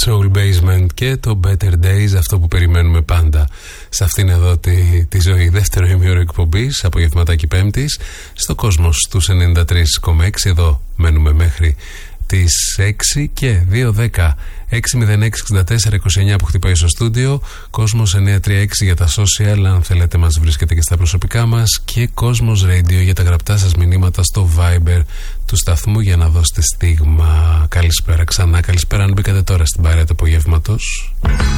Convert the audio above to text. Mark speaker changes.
Speaker 1: Soul Basement και το Better Days, αυτό που περιμένουμε πάντα σε αυτήν εδώ τη ζωή. Δεύτερο ημίωρο εκπομπής, απογευματάκι Πέμπτης, στο Κόσμος τους 93,6. Εδώ μένουμε μέχρι τις 6 και 2-10 606-64-29 που χτυπάει στο στούντιο. Κόσμος 936 για τα social, αν θέλετε μας βρίσκετε και στα προσωπικά μας, και Κόσμος Radio για τα γραπτά σας μηνύματα στο Viber του σταθμού για να δώσετε στίγμα. Καλησπέρα ξανά, καλησπέρα αν μπήκατε τώρα στην παρέα του απογεύματος.